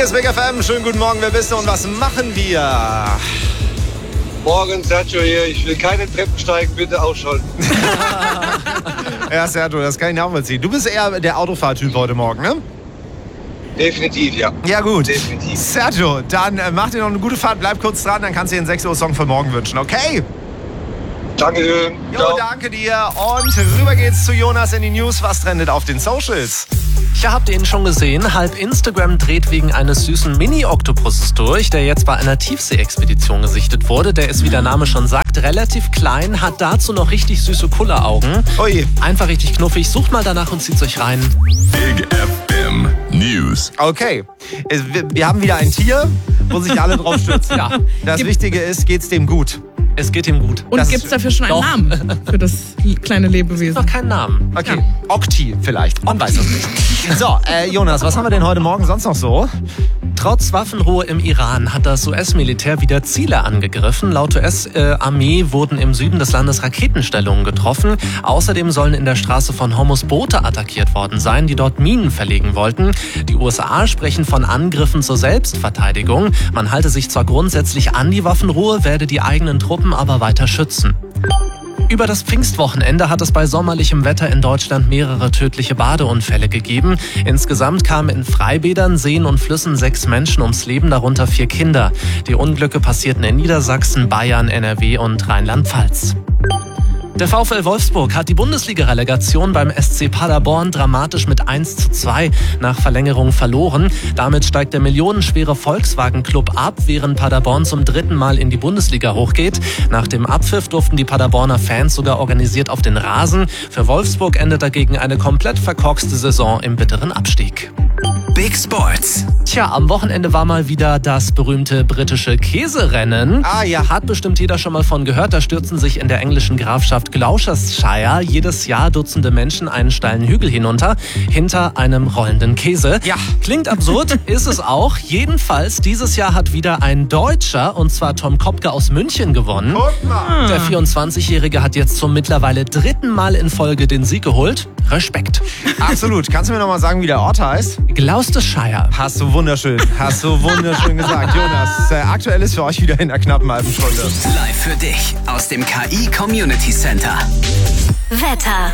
Hier ist Big FM. Schönen guten Morgen, wer bist du und was machen wir? Morgen, Sergio hier. Ich will keine Treppen steigen, bitte ausschalten. Ja, Sergio, das kann ich nachvollziehen. Du bist eher der Autofahrtyp heute Morgen, ne? Definitiv, ja. Ja, gut. Definitiv. Sergio, dann mach dir noch eine gute Fahrt, bleib kurz dran, dann kannst du dir einen 6 Uhr Song für morgen wünschen, okay? Dankeschön. Jo, danke dir. Und rüber geht's zu Jonas in die News. Was trendet auf den Socials? Ja, habt ihr ihn schon gesehen? Halb Instagram dreht wegen eines süßen Mini-Oktopusses durch, der jetzt bei einer Tiefsee-Expedition gesichtet wurde. Der ist, wie der Name schon sagt, relativ klein, hat dazu noch richtig süße Kulleraugen. Ui. Einfach richtig knuffig. Sucht mal danach und zieht's euch rein. Big FM News. Okay, wir haben wieder ein Tier, wo sich alle drauf stürzen. Ja. Das Wichtige ist, geht's dem gut? Es geht ihm gut. Und Das gibt es ist- dafür schon einen Doch. Namen für das kleine Lebewesen? Noch keinen Namen. Okay, Okti vielleicht, man weiß es nicht. So, Jonas, was haben wir denn heute Morgen sonst noch so? Trotz Waffenruhe im Iran hat das US-Militär wieder Ziele angegriffen. Laut US-Armee wurden im Süden des Landes Raketenstellungen getroffen. Außerdem sollen in der Straße von Hormuz Boote attackiert worden sein, die dort Minen verlegen wollten. Die USA sprechen von Angriffen zur Selbstverteidigung. Man halte sich zwar grundsätzlich an die Waffenruhe, werde die eigenen Truppen aber weiter schützen. Über das Pfingstwochenende hat es bei sommerlichem Wetter in Deutschland mehrere tödliche Badeunfälle gegeben. Insgesamt kamen in Freibädern, Seen und Flüssen 6 Menschen ums Leben, darunter 4 Kinder. Die Unglücke passierten in Niedersachsen, Bayern, NRW und Rheinland-Pfalz. Der VfL Wolfsburg hat die Bundesliga-Relegation beim SC Paderborn dramatisch mit 1:2 nach Verlängerung verloren. Damit steigt der millionenschwere Volkswagen-Club ab, während Paderborn zum 3. Mal in die Bundesliga hochgeht. Nach dem Abpfiff durften die Paderborner Fans sogar organisiert auf den Rasen. Für Wolfsburg endet dagegen eine komplett verkorkste Saison im bitteren Abstieg. Big Sports. Tja, am Wochenende war mal wieder das berühmte britische Käserennen. Ah, ja. Hat bestimmt jeder schon mal von gehört. Da stürzen sich in der englischen Grafschaft Gloucestershire jedes Jahr Dutzende Menschen einen steilen Hügel hinunter, hinter einem rollenden Käse. Ja. Klingt absurd, ist es auch. Jedenfalls, dieses Jahr hat wieder ein Deutscher, und zwar Tom Kopke aus München, gewonnen. Guck mal. Der 24-Jährige hat jetzt zum mittlerweile 3. Mal in Folge den Sieg geholt. Respekt. Absolut. Kannst du mir noch mal sagen, wie der Ort heißt? Gloucestershire. Hast du wunderschön gesagt. Jonas, aktuell ist für euch wieder in der knappen halben Stunde. Live für dich aus dem KI Community Center. Wetter.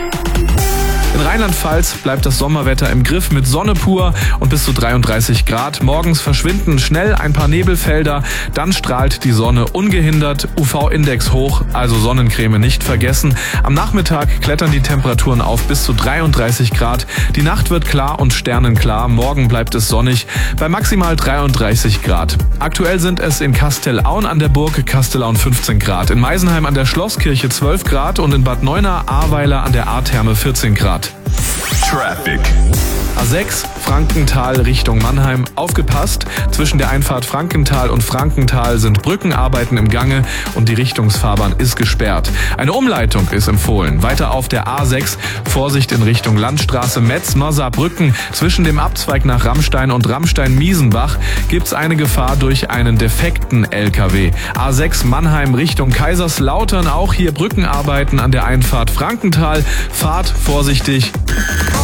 In Rheinland-Pfalz bleibt das Sommerwetter im Griff mit Sonne pur und bis zu 33 Grad. Morgens verschwinden schnell ein paar Nebelfelder, dann strahlt die Sonne ungehindert, UV-Index hoch, also Sonnencreme nicht vergessen. Am Nachmittag klettern die Temperaturen auf bis zu 33 Grad. Die Nacht wird klar und sternenklar, morgen bleibt es sonnig bei maximal 33 Grad. Aktuell sind es in Kastellaun an der Burg Kastellaun 15 Grad, in Meisenheim an der Schlosskirche 12 Grad und in Bad Neuenahr-Ahrweiler an der Ahrtherme 14 Grad. Traffic. A6 Frankenthal Richtung Mannheim. Aufgepasst, zwischen der Einfahrt Frankenthal und Frankenthal sind Brückenarbeiten im Gange und die Richtungsfahrbahn ist gesperrt. Eine Umleitung ist empfohlen. Weiter auf der A6 Vorsicht in Richtung Landstraße Metz-Nossa-Brücken. Zwischen dem Abzweig nach Rammstein und Rammstein-Miesenbach gibt's eine Gefahr durch einen defekten LKW. A6 Mannheim Richtung Kaiserslautern. Auch hier Brückenarbeiten an der Einfahrt Frankenthal. Fahrt vorsichtig.